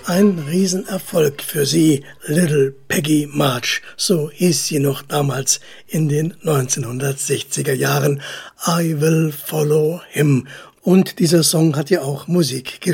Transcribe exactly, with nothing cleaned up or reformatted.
Ein Riesenerfolg für sie, Little Peggy March, so hieß sie noch damals in den neunzehnhundertsechziger Jahren. I Will Follow Him. Und dieser Song hat ja auch Musik geschrieben.